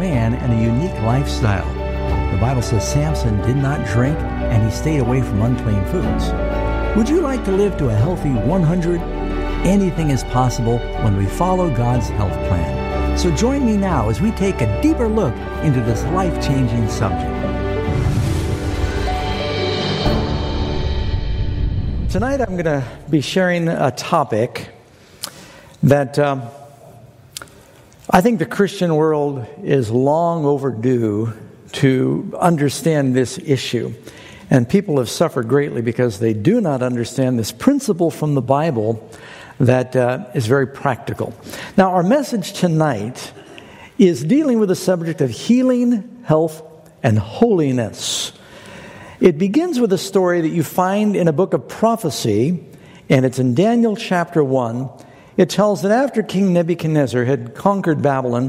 man and a unique lifestyle. The Bible says Samson did not drink and he stayed away from unclean foods. Would you like to live to a healthy 100? Anything is possible when we follow God's health plan. So join me now as we take a deeper look into this life-changing subject. Tonight I'm going to be sharing a topic that I think the Christian world is long overdue to understand this issue. And people have suffered greatly because they do not understand this principle from the Bible that is very practical. Now, our message tonight is dealing with the subject of healing, health, and holiness. It begins with a story that you find in a book of prophecy, and it's in Daniel chapter 1. It tells that after King Nebuchadnezzar had conquered Babylon,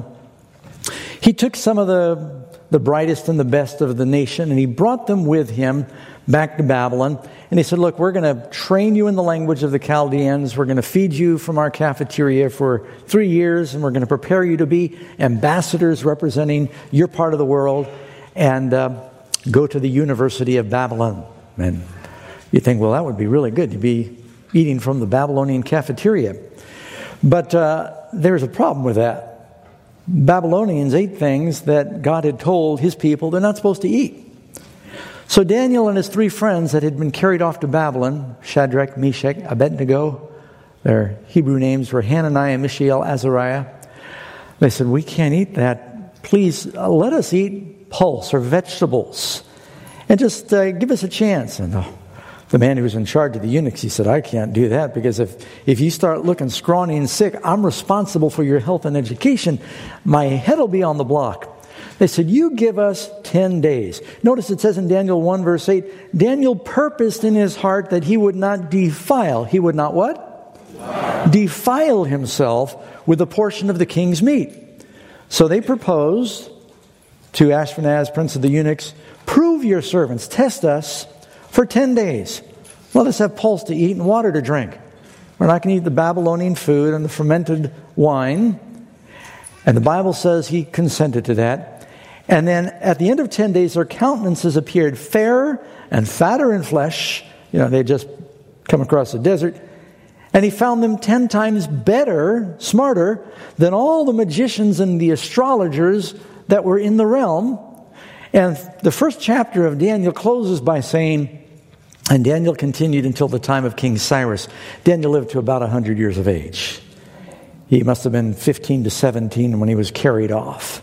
he took some of the brightest and the best of the nation, and he brought them with him back to Babylon. And he said, look, we're going to train you in the language of the Chaldeans. We're going to feed you from our cafeteria for 3 years, and we're going to prepare you to be ambassadors representing your part of the world, and go to the University of Babylon. And you think, well, that would be really good to be eating from the Babylonian cafeteria. But there's a problem with that. Babylonians ate things that God had told his people they're not supposed to eat. So Daniel and his 3 friends that had been carried off to Babylon, Shadrach, Meshach, Abednego, their Hebrew names were Hananiah, Mishael, Azariah. They said, we can't eat that. Please let us eat pulse or vegetables and just give us a chance. And the man who was in charge of the eunuchs, he said, I can't do that because if you start looking scrawny and sick, I'm responsible for your health and education. My head will be on the block. They said, you give us 10 days. Notice it says in Daniel 1 verse 8, Daniel purposed in his heart that he would not defile. He would not what? Defile himself with a portion of the king's meat. So they proposed to Ashpenaz, prince of the eunuchs, prove your servants, test us for 10 days. Let us have pulse to eat and water to drink. We're not going to eat the Babylonian food and the fermented wine. And the Bible says he consented to that. And then at the end of 10 days, their countenances appeared fairer and fatter in flesh. You know, they had just come across the desert. And he found them 10 times better, smarter, than all the magicians and the astrologers that were in the realm. And the first chapter of Daniel closes by saying, and Daniel continued until the time of King Cyrus. Daniel lived to about 100 years of age. He must have been 15 to 17 when he was carried off.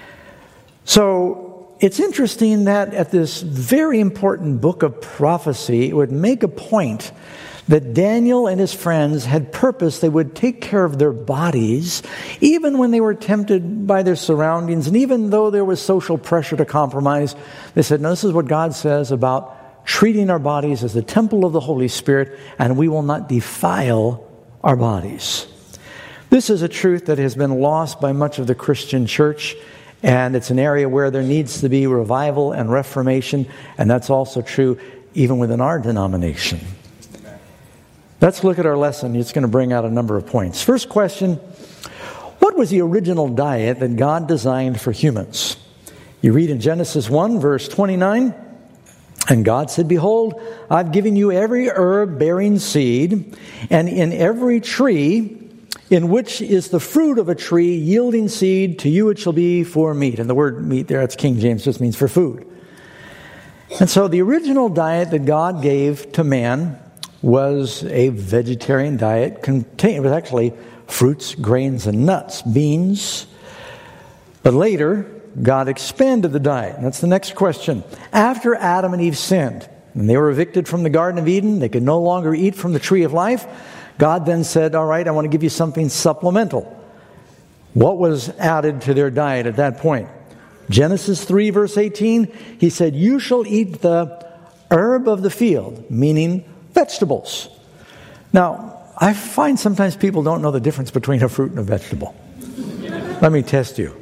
So it's interesting that at this very important book of prophecy, it would make a point that Daniel and his friends had purpose. They would take care of their bodies, even when they were tempted by their surroundings, and even though there was social pressure to compromise. They said, no, this is what God says about treating our bodies as the temple of the Holy Spirit, and we will not defile our bodies. This is a truth that has been lost by much of the Christian church, and it's an area where there needs to be revival and reformation, and that's also true even within our denomination. Let's look at our lesson. It's going to bring out a number of points. First question, what was the original diet that God designed for humans? You read in Genesis 1, verse 29, and God said, behold, I've given you every herb bearing seed, and in every tree in which is the fruit of a tree yielding seed, to you it shall be for meat. And the word meat there, that's King James, just means for food. And so the original diet that God gave to man was a vegetarian diet. It was actually fruits, grains, and nuts, beans. But later, God expanded the diet. And that's the next question. After Adam and Eve sinned, and they were evicted from the Garden of Eden, they could no longer eat from the tree of life, God then said, all right, I want to give you something supplemental. What was added to their diet at that point? Genesis 3, verse 18, he said, you shall eat the herb of the field, meaning vegetables. Now, I find sometimes people don't know the difference between a fruit and a vegetable. Let me test you.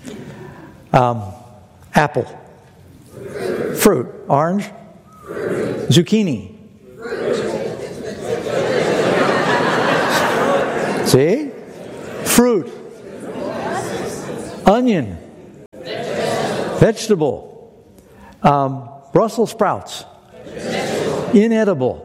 Apple. Fruit. Orange. Zucchini. See? Fruit. Onion. Vegetable. Brussels sprouts. Inedible.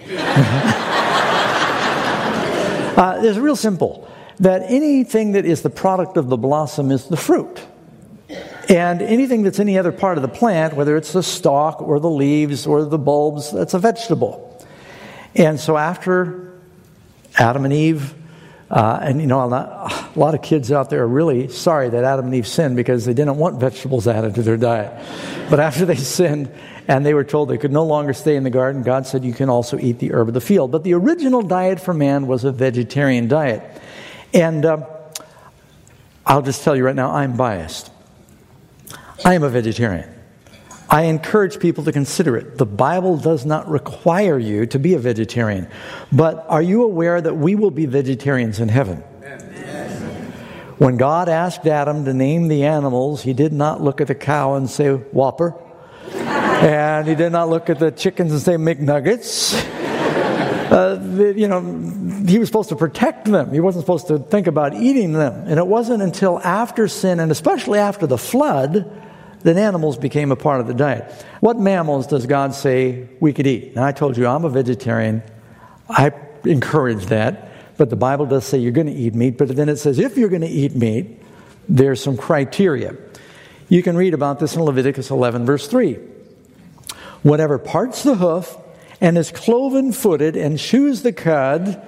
It's real simple. That anything that is the product of the blossom is the fruit. And anything that's any other part of the plant, whether it's the stalk or the leaves or the bulbs, that's a vegetable. And so after Adam and Eve, a lot of kids out there are really sorry that Adam and Eve sinned because they didn't want vegetables added to their diet. But after they sinned and they were told they could no longer stay in the garden, God said you can also eat the herb of the field. But the original diet for man was a vegetarian diet. And I'll just tell you right now, I'm biased. I am a vegetarian. I encourage people to consider it. The Bible does not require you to be a vegetarian. But are you aware that we will be vegetarians in heaven? Amen. When God asked Adam to name the animals, he did not look at the cow and say, Whopper. And he did not look at the chickens and say, McNuggets. He was supposed to protect them. He wasn't supposed to think about eating them. And it wasn't until after sin, and especially after the flood, that animals became a part of the diet. What mammals does God say we could eat? Now, I told you I'm a vegetarian. I encourage that. But the Bible does say you're going to eat meat. But then it says if you're going to eat meat, there's some criteria. You can read about this in Leviticus 11, verse 3. Whatever parts the hoof and is cloven-footed and chews the cud,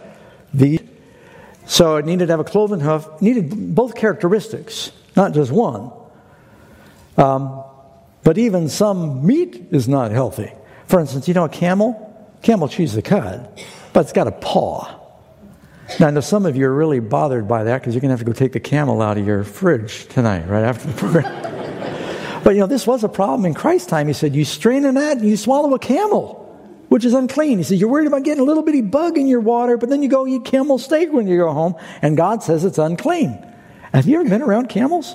so it needed to have a cloven hoof, needed both characteristics, not just one. But even some meat is not healthy. For instance, a camel chews the cud, but it's got a paw. Now, I know some of you are really bothered by that because you're going to have to go take the camel out of your fridge tonight, right after the program. But, this was a problem in Christ's time. He said, you strain a gnat and you swallow a camel, which is unclean. He said, you're worried about getting a little bitty bug in your water, but then you go eat camel steak when you go home, and God says it's unclean. Have you ever been around camels?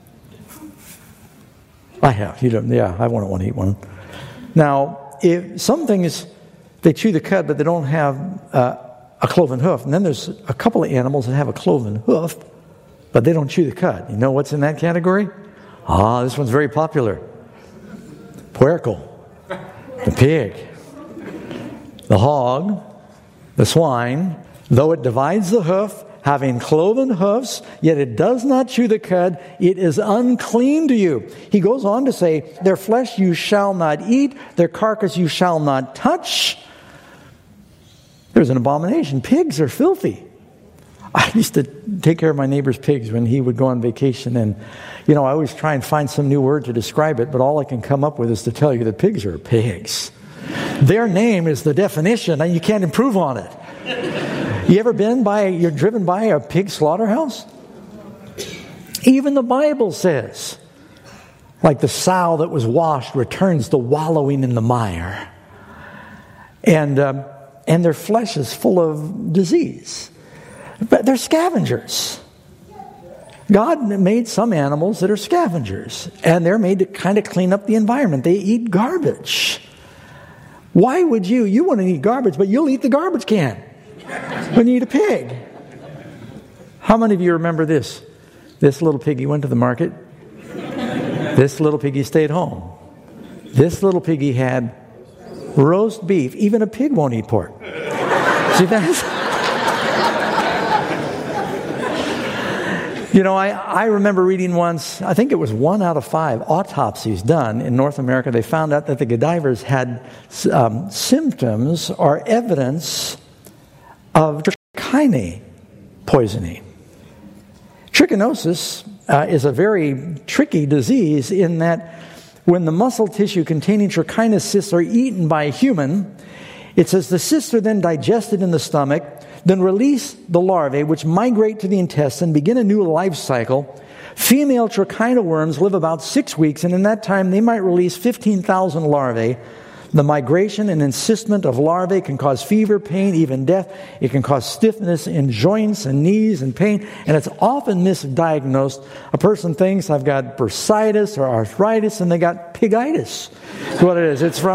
I have. I wouldn't want to eat one. Now, if some things, they chew the cud, but they don't have a cloven hoof. And then there's a couple of animals that have a cloven hoof, but they don't chew the cud. You know what's in that category? This one's very popular. Puerco, the pig, the hog, the swine. Though it divides the hoof, having cloven hoofs, yet it does not chew the cud, it is unclean to you. He goes on to say, their flesh you shall not eat, their carcass you shall not touch. There's an abomination. Pigs are filthy. I used to take care of my neighbor's pigs when he would go on vacation, and I always try and find some new word to describe it, but all I can come up with is to tell you that pigs are pigs. Their name is the definition, and you can't improve on it. You ever you're driven by a pig slaughterhouse? Even the Bible says, like the sow that was washed returns to wallowing in the mire. And their flesh is full of disease. But they're scavengers. God made some animals that are scavengers, and they're made to kind of clean up the environment. They eat garbage. Why would you want to eat garbage, but you'll eat the garbage can when you eat a pig? How many of you remember this? This little piggy went to the market. This little piggy stayed home. This little piggy had roast beef. Even a pig won't eat pork. See that? I remember reading once, I think it was 1 out of 5 autopsies done in North America. They found out that the Godivers had symptoms or evidence of trichina poisoning. Trichinosis is a very tricky disease in that when the muscle tissue containing trichina cysts are eaten by a human, it says the cysts are then digested in the stomach, then release the larvae, which migrate to the intestine, begin a new life cycle. Female trichina worms live about 6 weeks, and in that time they might release 15,000 larvae. The migration and encystment of larvae can cause fever, pain, even death. It can cause stiffness in joints and knees and pain, and it's often misdiagnosed. A person thinks I've got bursitis or arthritis, and they got pigitis. That's what it is. It's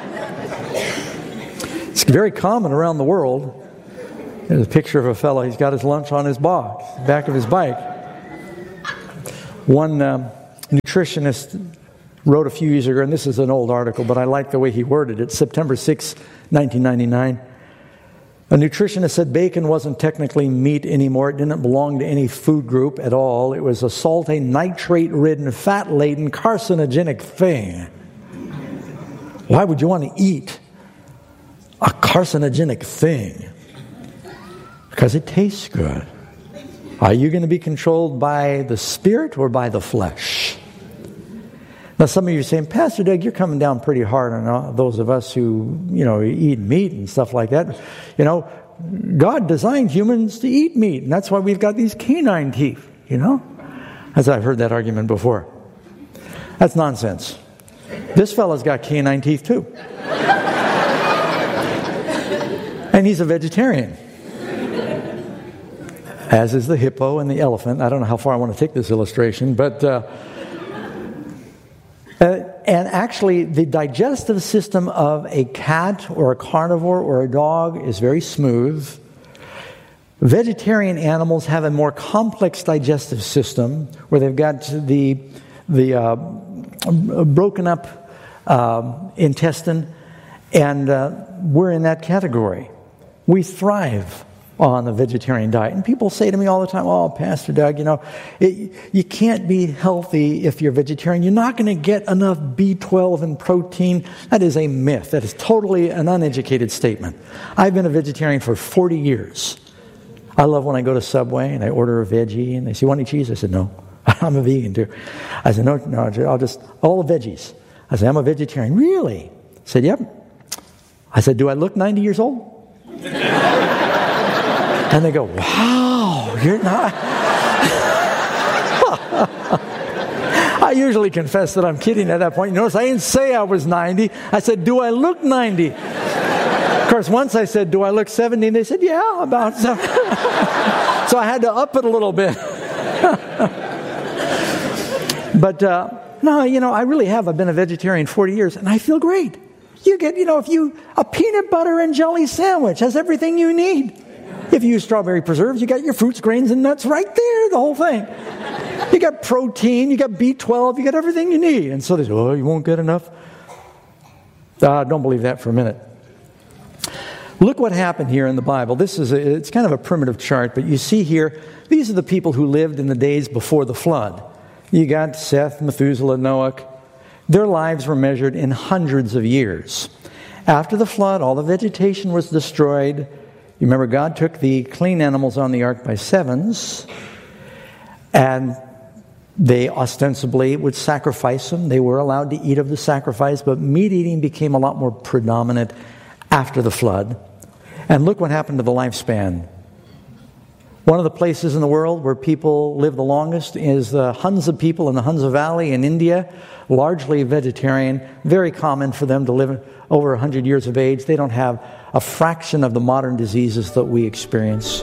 very common around the world. There's a picture of a fellow. He's got his lunch on his back of his bike. One nutritionist wrote a few years ago, and this is an old article, but I like the way he worded it, September 6, 1999. A nutritionist said bacon wasn't technically meat anymore. It didn't belong to any food group at all. It was a salty, nitrate-ridden, fat-laden, carcinogenic thing. Why would you want to eat a carcinogenic thing? Because it tastes good. Are you going to be controlled by the spirit or by the flesh? Now, some of you are saying, Pastor Doug, you're coming down pretty hard on those of us who, eat meat and stuff like that. God designed humans to eat meat, and that's why we've got these canine teeth, As I've heard that argument before. That's nonsense. This fella's got canine teeth too. And he's a vegetarian. As is the hippo and the elephant. I don't know how far I want to take this illustration, but... and actually, the digestive system of a cat or a carnivore or a dog is very smooth. Vegetarian animals have a more complex digestive system where they've got the broken up intestine, and we're in that category. We thrive on the vegetarian diet. And people say to me all the time, oh, Pastor Doug, you can't be healthy if you're vegetarian. You're not going to get enough B12 and protein. That is a myth. That is totally an uneducated statement. I've been a vegetarian for 40 years. I love when I go to Subway and I order a veggie and they say, want any cheese? I said, no. I'm a vegan too. I said, no, I'll just, all the veggies. I said, I'm a vegetarian. Really? I said, yep. I said, do I look 90 years old? And they go, wow, you're not. I usually confess that I'm kidding at that point. You notice I didn't say I was 90. I said, do I look 90? Of course, once I said, do I look 70? And they said, yeah, about 70. So I had to up it a little bit. But, no, I really have. I've been a vegetarian 40 years, and I feel great. You get, a peanut butter and jelly sandwich has everything you need. If you use strawberry preserves, you got your fruits, grains, and nuts right there, the whole thing. You got protein, you got B12, you got everything you need. And so they say, oh, you won't get enough? Don't believe that for a minute. Look what happened here in the Bible. It's kind of a primitive chart, but you see here, these are the people who lived in the days before the flood. You got Seth, Methuselah, Noah. Their lives were measured in hundreds of years. After the flood, all the vegetation was destroyed. You remember God took the clean animals on the ark by sevens, and they ostensibly would sacrifice them. They were allowed to eat of the sacrifice, but meat eating became a lot more predominant after the flood. And look what happened to the lifespan. One of the places in the world where people live the longest is the Hunza people in the Hunza Valley in India, largely vegetarian, very common for them to live over 100 years of age. They don't have a fraction of the modern diseases that we experience.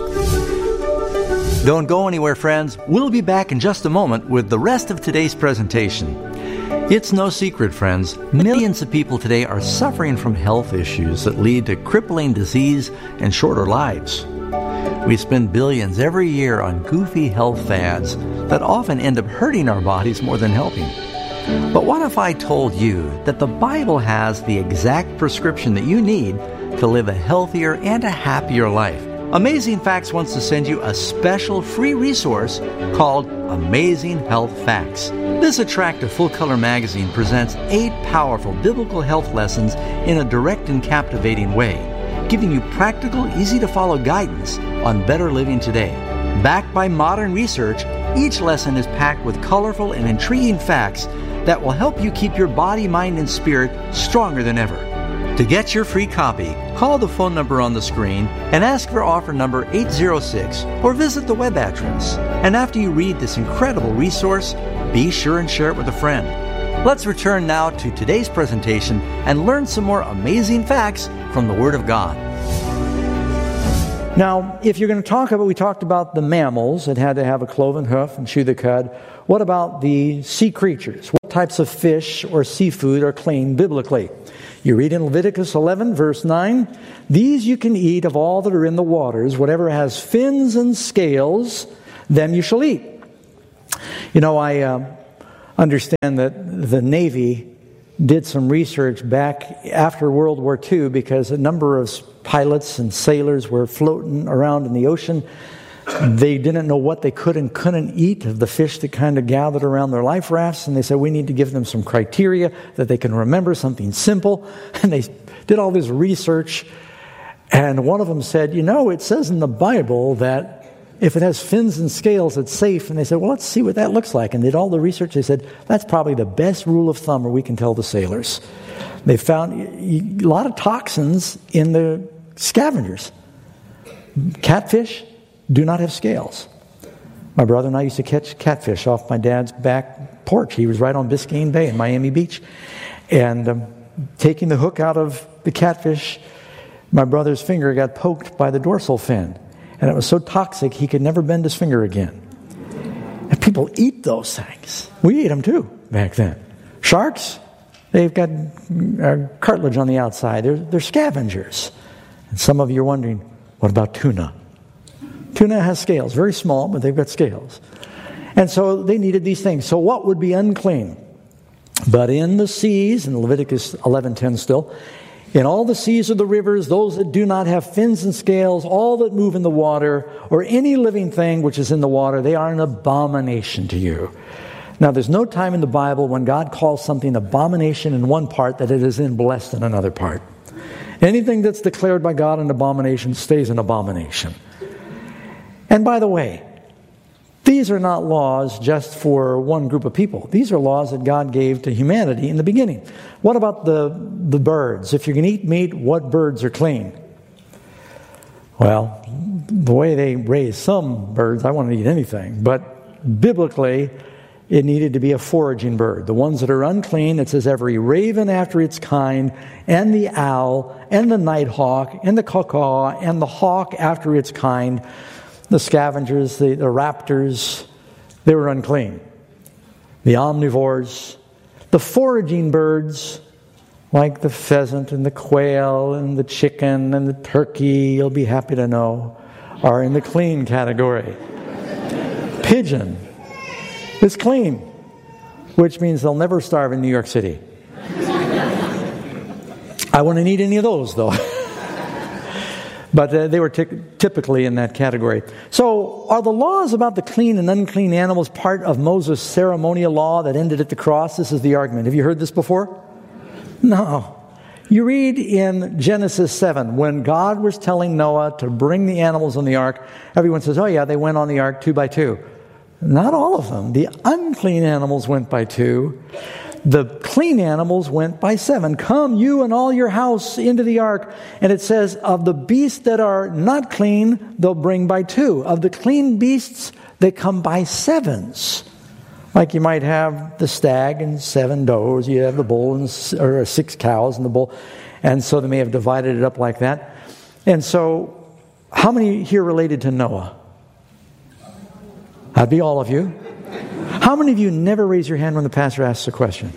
Don't go anywhere, friends. We'll be back in just a moment with the rest of today's presentation. It's no secret, friends, millions of people today are suffering from health issues that lead to crippling disease and shorter lives. We spend billions every year on goofy health fads that often end up hurting our bodies more than helping. But what if I told you that the Bible has the exact prescription that you need to live a healthier and a happier life? Amazing Facts wants to send you a special free resource called Amazing Health Facts. This attractive full-color magazine presents 8 powerful biblical health lessons in a direct and captivating way, giving you practical, easy-to-follow guidance on better living today. Backed by modern research, each lesson is packed with colorful and intriguing facts that will help you keep your body, mind, and spirit stronger than ever. To get your free copy, call the phone number on the screen and ask for offer number 806 or visit the web address. And after you read this incredible resource, be sure and share it with a friend. Let's return now to today's presentation and learn some more amazing facts from the Word of God. Now, if you're going to talk about, we talked about the mammals that had to have a cloven hoof and chew the cud. What about the sea creatures? What types of fish or seafood are clean biblically? You read in Leviticus 11, verse 9, "These you can eat of all that are in the waters, whatever has fins and scales, them you shall eat." You know, I understand that the Navy did some research back after World War II because a number of pilots and sailors were floating around in the ocean. They didn't know what they could and couldn't eat of the fish that kind of gathered around their life rafts, and they said, we need to give them some criteria that they can remember, something simple. And they did all this research, and one of them said, it says in the Bible that if it has fins and scales, it's safe. And they said, well, let's see what that looks like. And did all the research. They said, that's probably the best rule of thumb, or we can tell the sailors. They found a lot of toxins in the scavengers. Catfish do not have scales. My brother and I used to catch catfish off my dad's back porch. He was right on Biscayne Bay in Miami Beach. And taking the hook out of the catfish, my brother's finger got poked by the dorsal fin. And it was so toxic, he could never bend his finger again. And people eat those things. We ate them too back then. Sharks, they've got cartilage on the outside. They're scavengers. And some of you are wondering, what about tuna? Tuna has scales, very small, but they've got scales. And so they needed these things. So what would be unclean? But in the seas, in Leviticus 11:10 still, in all the seas or the rivers, those that do not have fins and scales, all that move in the water, or any living thing which is in the water, they are an abomination to you. Now, there's no time in the Bible when God calls something abomination in one part that it is in blessed in another part. Anything that's declared by God an abomination stays an abomination. And by the way, these are not laws just for one group of people. These are laws that God gave to humanity in the beginning. What about the birds? If you're going to eat meat, what birds are clean? Well, the way they raise some birds, I want to eat anything. But biblically, it needed to be a foraging bird. The ones that are unclean, it says every raven after its kind, and the owl, and the nighthawk, and the cuckoo, and the hawk after its kind. The scavengers, the raptors, they were unclean. The omnivores, the foraging birds, like the pheasant and the quail and the chicken and the turkey, you'll be happy to know, are in the clean category. Pigeon is clean, which means they'll never starve in New York City. I wouldn't eat any of those, though. But they were typically in that category. So are the laws about the clean and unclean animals part of Moses' ceremonial law that ended at the cross? This is the argument. Have you heard this before? No. You read in Genesis 7, when God was telling Noah to bring the animals on the ark, everyone says, oh yeah, they went on the ark 2 by 2. Not all of them. The unclean animals went by 2. The clean animals went by 7. Come, you and all your house into the ark. And it says, of the beasts that are not clean, they'll bring by 2. Of the clean beasts, they come by 7s. Like you might have the stag and 7 does. You have the bull and 6 cows and the bull. And so they may have divided it up like that. And so, how many here related to Noah? That'd be all of you. How many of you never raise your hand when the pastor asks a question?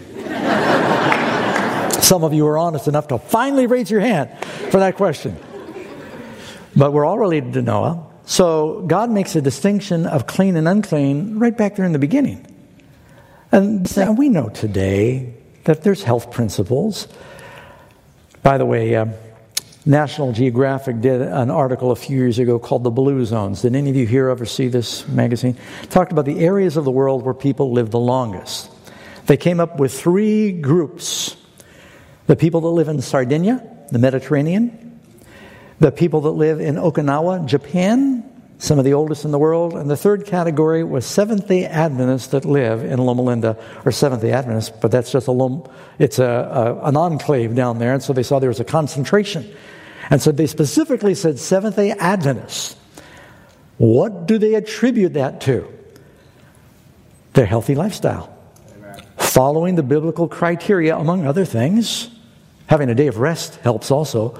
Some of you are honest enough to finally raise your hand for that question. But we're all related to Noah. So God makes a distinction of clean and unclean right back there in the beginning. And we know today that there's health principles. By the way, National Geographic did an article a few years ago called The Blue Zones. Did any of you hear of or see this magazine? It talked about the areas of the world where people live the longest. They came up with 3 groups. The people that live in Sardinia, the Mediterranean. The people that live in Okinawa, Japan, some of the oldest in the world. And the third category was Seventh-day Adventists that live in Loma Linda, or Seventh-day Adventists, but that's just it's an enclave down there. And so they saw there was a concentration. And so they specifically said Seventh-day Adventists. What do they attribute that to? Their healthy lifestyle. Amen. Following the biblical criteria, among other things. Having a day of rest helps also.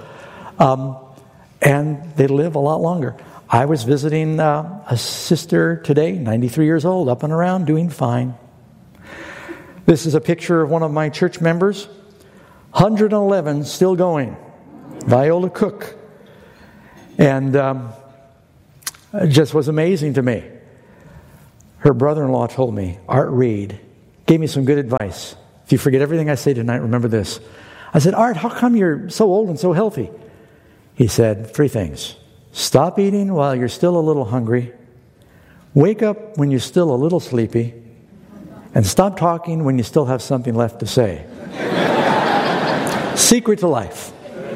And they live a lot longer. I was visiting a sister today, 93 years old, up and around, doing fine. This is a picture of one of my church members. 111, still going. Viola Cook. And it just was amazing to me. Her brother-in-law told me, Art Reed gave me some good advice. If you forget everything I say tonight, remember this. I said, Art, how come you're so old and so healthy? He said, 3 things. Stop eating while you're still a little hungry. Wake up when you're still a little sleepy. And stop talking when you still have something left to say. Secret to life.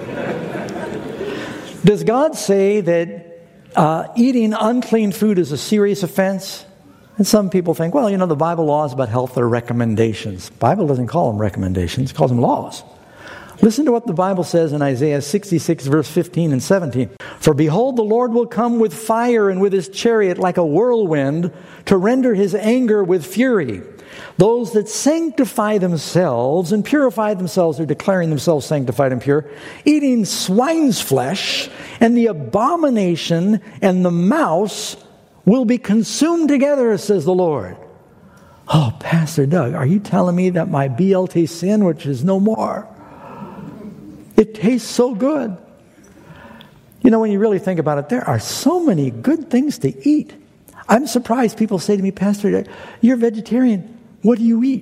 Does God say that eating unclean food is a serious offense? And some people think, well, the Bible laws about health are recommendations. The Bible doesn't call them recommendations, it calls them laws. Listen to what the Bible says in Isaiah 66, verse 15 and 17. For behold, the Lord will come with fire and with his chariot like a whirlwind to render his anger with fury. Those that sanctify themselves and purify themselves are declaring themselves sanctified and pure, eating swine's flesh, and the abomination and the mouse will be consumed together, says the Lord. Oh, Pastor Doug, are you telling me that my BLT sandwich is no more? It tastes so good. When you really think about it, there are so many good things to eat. I'm surprised people say to me, Pastor Doug, you're a vegetarian. What do you eat?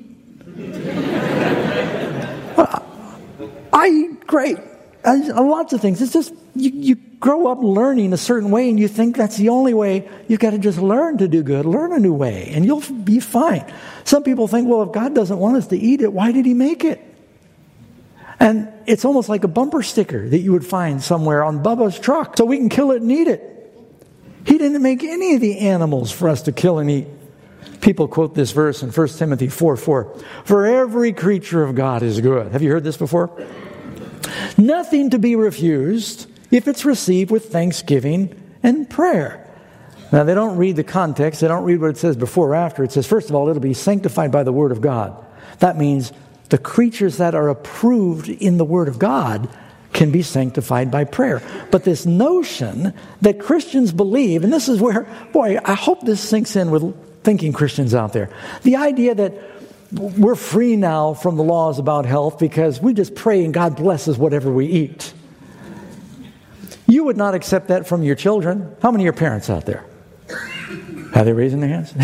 Well, I eat great. Lots of things. It's just, you grow up learning a certain way and you think that's the only way. You've got to just learn to do good. Learn a new way and you'll be fine. Some people think, well, if God doesn't want us to eat it, why did he make it? And it's almost like a bumper sticker that you would find somewhere on Bubba's truck so we can kill it and eat it. He didn't make any of the animals for us to kill and eat. People quote this verse in 1 Timothy 4:4. For every creature of God is good. Have you heard this before? Nothing to be refused if it's received with thanksgiving and prayer. Now, they don't read the context. They don't read what it says before or after. It says, first of all, it'll be sanctified by the Word of God. That means the creatures that are approved in the Word of God can be sanctified by prayer. But this notion that Christians believe, and this is where, boy, I hope this sinks in with thinking Christians out there. The idea that we're free now from the laws about health because we just pray and God blesses whatever we eat. You would not accept that from your children. How many of your parents out there? Are they raising their hands?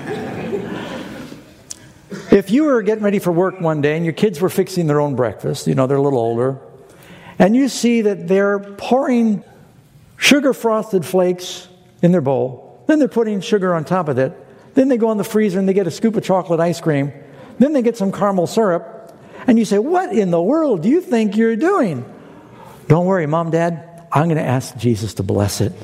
If you were getting ready for work one day and your kids were fixing their own breakfast, they're a little older, and you see that they're pouring sugar-frosted flakes in their bowl, then they're putting sugar on top of it, then they go in the freezer and they get a scoop of chocolate ice cream, then they get some caramel syrup, and you say, what in the world do you think you're doing? Don't worry, Mom, Dad, I'm going to ask Jesus to bless it.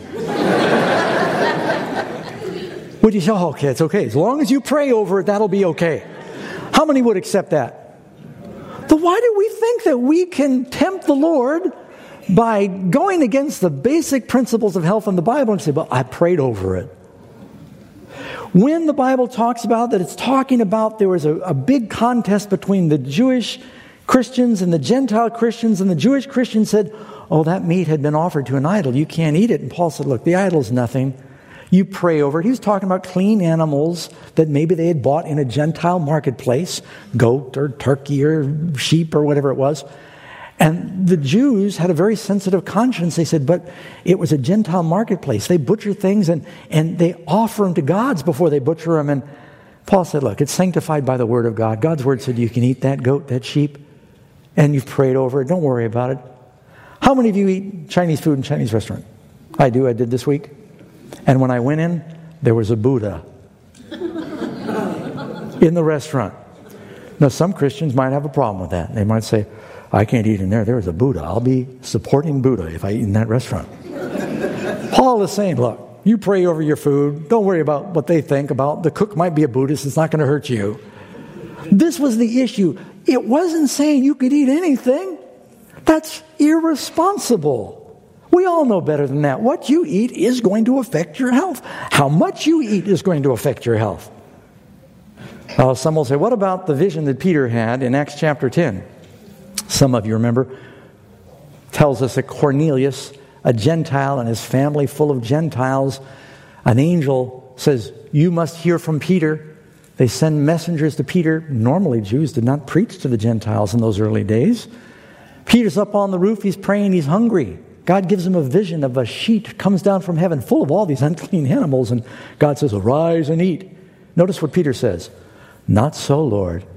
Would you say, oh, okay, it's okay. As long as you pray over it, that'll be okay. How many would accept that? But why do we think that we can tempt the Lord by going against the basic principles of health in the Bible and say, well, I prayed over it? When the Bible talks about that, it's talking about there was a big contest between the Jewish Christians and the Gentile Christians, and the Jewish Christians said, oh, that meat had been offered to an idol. You can't eat it. And Paul said, look, the idol's nothing. You pray over it. He was talking about clean animals that maybe they had bought in a Gentile marketplace, goat or turkey or sheep or whatever it was. And the Jews had a very sensitive conscience. They said, but it was a Gentile marketplace. They butcher things and they offer them to gods before they butcher them. And Paul said, look, it's sanctified by the Word of God. God's Word said you can eat that goat, that sheep, and you've prayed over it. Don't worry about it. How many of you eat Chinese food in a Chinese restaurant? I do. I did this week. And when I went in, there was a Buddha in the restaurant. Now, some Christians might have a problem with that. They might say, I can't eat in there. There was a Buddha. I'll be supporting Buddha if I eat in that restaurant. Paul is saying, look, you pray over your food. Don't worry about what they think about. The cook might be a Buddhist. It's not going to hurt you. This was the issue. It wasn't saying you could eat anything. That's irresponsible. We all know better than that. What you eat is going to affect your health. How much you eat is going to affect your health. Some will say, what about the vision that Peter had in Acts chapter 10? Some of you remember, tells us that Cornelius, a Gentile, and his family full of Gentiles, an angel says, you must hear from Peter. They send messengers to Peter. Normally, Jews did not preach to the Gentiles in those early days. Peter's up on the roof. He's praying. He's hungry. God gives him a vision of a sheet comes down from heaven full of all these unclean animals. And God says, arise and eat. Notice what Peter says. Not so, Lord.